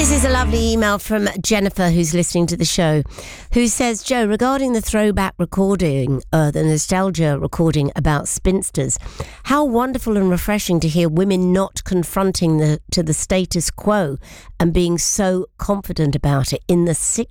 This is a lovely email from Jennifer, who's listening to the show, who says, Joe, regarding the throwback recording, the nostalgia recording about spinsters, how wonderful and refreshing to hear women not confronting the status quo and being so confident about it. In the